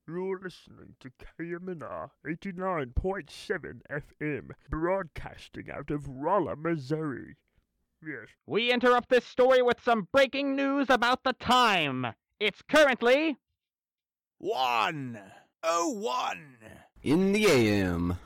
You're listening to KMNR 89.7 FM, broadcasting out of Rolla, Missouri. Yes. We interrupt this story with some breaking news about the time. It's currently 1:01 in the AM.